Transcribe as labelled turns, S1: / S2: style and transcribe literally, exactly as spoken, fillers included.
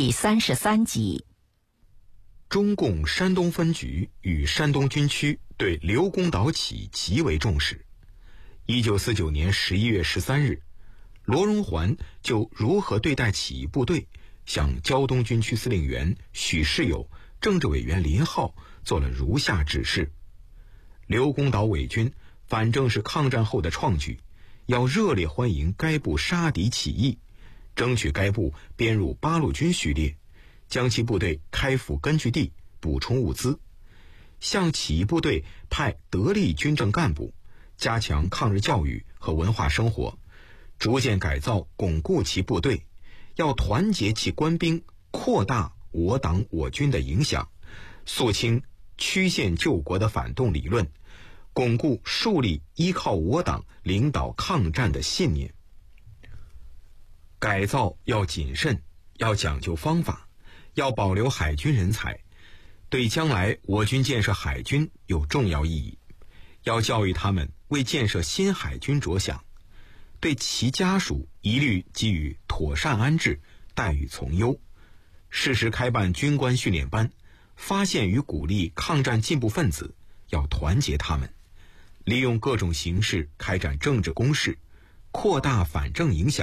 S1: 第三十三集。
S2: 中共山东分局与山东军区对刘公岛起义极为重视。一九四九年十一月十三日，罗荣桓就如何对待起义部队，向胶东军区司令员许世友、政治委员林浩做了如下指示：刘公岛伪军反正是抗战后的创举，要热烈欢迎该部杀敌起义，争取该部编入八路军序列，将其部队开赴根据地，补充物资，向起义部队派得力军政干部，加强抗日教育和文化生活，逐渐改造巩固其部队，要团结其官兵，扩大我党我军的影响，肃清曲线救国的反动理论，巩固树立依靠我党领导抗战的信念。改造要谨慎，要讲究方法，要保留海军人才，对将来我军建设海军有重要意义，要教育他们为建设新海军着想，对其家属一律给予妥善安置，待遇从优，适时开办军官训练班，发现与鼓励抗战进步分子，要团结他们，利用各种形式开展政治攻势，扩大反正影响，